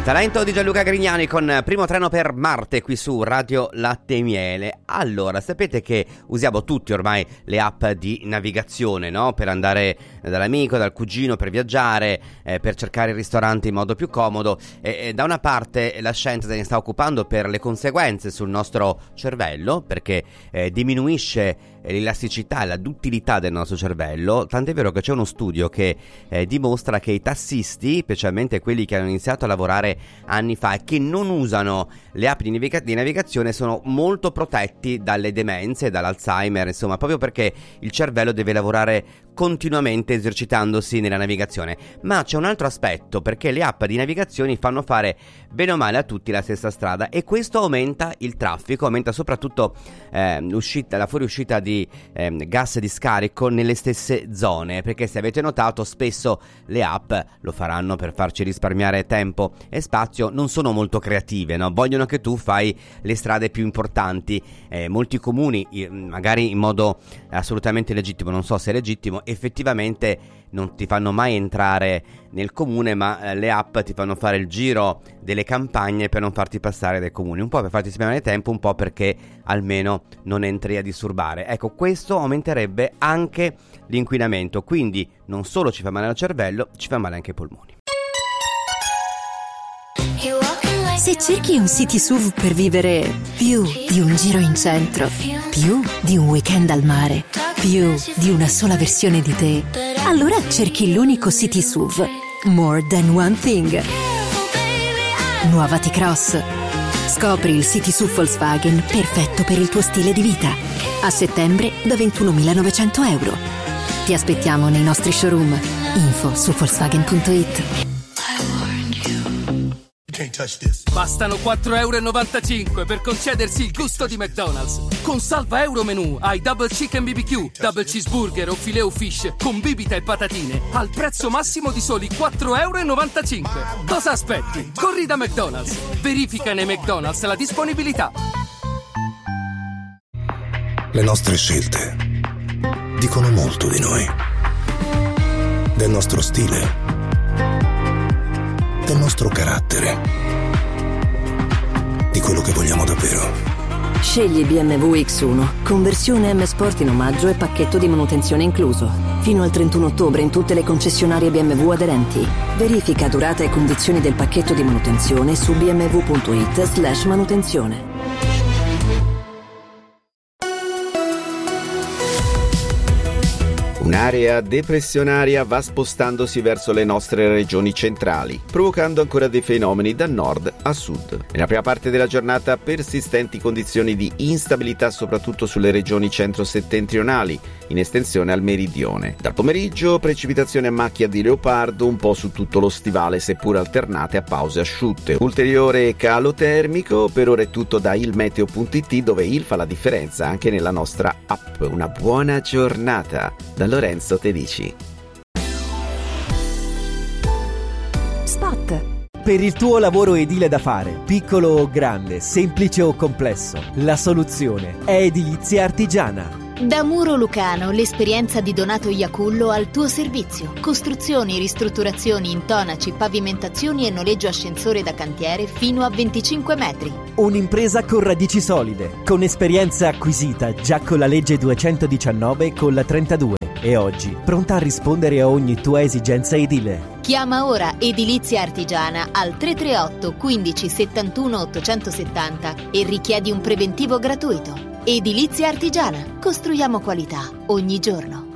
Talento di Gianluca Grignani con Primo treno per Marte qui su Radio Latte e Miele. Allora, sapete che usiamo tutti ormai le app di navigazione, no? Per andare dall'amico, dal cugino, per viaggiare, per cercare il ristorante in modo più comodo. Da una parte la scienza se ne sta occupando per le conseguenze sul nostro cervello, perché diminuisce l'elasticità e la duttilità del nostro cervello, tant'è vero che c'è uno studio che dimostra che i tassisti, specialmente quelli che hanno iniziato a lavorare anni fa e che non usano le app di navigazione, sono molto protetti dalle demenze e dall'Alzheimer, insomma, proprio perché il cervello deve lavorare continuamente esercitandosi nella navigazione. Ma c'è un altro aspetto, perché le app di navigazione fanno fare bene o male a tutti la stessa strada, e questo aumenta il traffico, aumenta soprattutto la fuoriuscita di gas di scarico nelle stesse zone, perché se avete notato spesso le app lo faranno per farci risparmiare tempo e spazio, non sono molto creative, no? Vogliono che tu fai le strade più importanti. Molti comuni, magari in modo assolutamente legittimo, non so se è legittimo, effettivamente non ti fanno mai entrare nel comune, ma le app ti fanno fare il giro delle campagne per non farti passare dai comuni, un po' per farti risparmiare tempo, un po' perché almeno non entri a disturbare. Ecco, questo aumenterebbe anche l'inquinamento, quindi non solo ci fa male al cervello, ci fa male anche ai polmoni. Se cerchi un city SUV per vivere più di un giro in centro, più di un weekend al mare, più di una sola versione di te, allora cerchi l'unico city SUV More Than One Thing. Nuova T-Cross. Scopri il city SUV Volkswagen perfetto per il tuo stile di vita. A settembre da 21.900 euro. Ti aspettiamo nei nostri showroom. Info su Volkswagen.it. Bastano 4,95 € per concedersi il gusto di McDonald's. Con Salva Euro Menù hai Double Chicken BBQ, Double Cheeseburger o Filet o Fish con bibita e patatine al prezzo massimo di soli 4,95 €. Cosa aspetti? Corri da McDonald's. Verifica nei McDonald's la disponibilità. Le nostre scelte dicono molto di noi, del nostro stile, del nostro carattere, di quello che vogliamo davvero. Scegli BMW X1, conversione M Sport in omaggio e pacchetto di manutenzione incluso. Fino al 31 ottobre in tutte le concessionarie BMW aderenti. Verifica durata e condizioni del pacchetto di manutenzione su bmw.it/manutenzione. Un'area depressionaria va spostandosi verso le nostre regioni centrali, provocando ancora dei fenomeni da nord a sud. Nella prima parte della giornata persistenti condizioni di instabilità soprattutto sulle regioni centro-settentrionali, in estensione al meridione. Dal pomeriggio precipitazioni a macchia di leopardo un po' su tutto lo stivale, seppur alternate a pause asciutte. Ulteriore calo termico, per ora è tutto da ilmeteo.it, dove il fa la differenza anche nella nostra app. Una buona giornata da Lorenzo Tedici. Spot. Per il tuo lavoro edile da fare, piccolo o grande, semplice o complesso, la soluzione è Edilizia Artigiana. Da Muro Lucano, l'esperienza di Donato Iacullo al tuo servizio. Costruzioni, ristrutturazioni, intonaci, pavimentazioni e noleggio ascensore da cantiere fino a 25 metri. Un'impresa con radici solide, con esperienza acquisita già con la legge 219 e con la 32, e oggi pronta a rispondere a ogni tua esigenza edile. Chiama ora Edilizia Artigiana al 338 15 71 870 e richiedi un preventivo gratuito. Edilizia Artigiana. Costruiamo qualità ogni giorno.